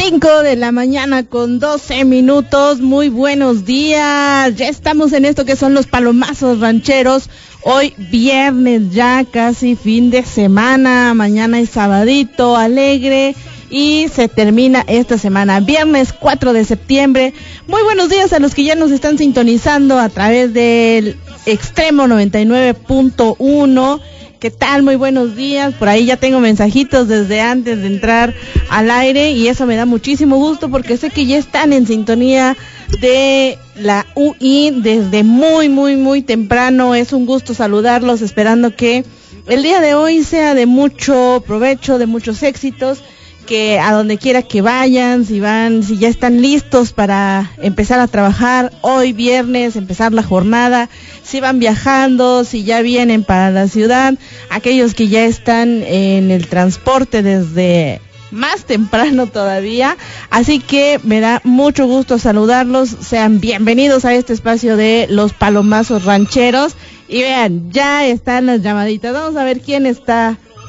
5 de la mañana con 12 minutos. Muy buenos días. Ya estamos en esto que son los palomazos rancheros. Hoy viernes, ya casi fin de semana. Mañana es sabadito alegre y se termina esta semana, viernes 4 de septiembre. Muy buenos días a los que ya nos están sintonizando a través del Extremo 99.1. ¿Qué tal? Muy buenos días. Por ahí ya tengo mensajitos desde antes de entrar al aire y eso me da muchísimo gusto porque sé que ya están en sintonía de la UI desde muy temprano. Es un gusto saludarlos, esperando que el día de hoy sea de mucho provecho, de muchos éxitos, que a donde quiera que vayan, si ya están listos para empezar a trabajar hoy viernes, empezar la jornada, si van viajando, si ya vienen para la ciudad, aquellos que ya están en el transporte desde más temprano todavía, así que me da mucho gusto saludarlos. Sean bienvenidos a este espacio de los palomazos rancheros y vean, ya están las llamaditas. Vamos a ver quién está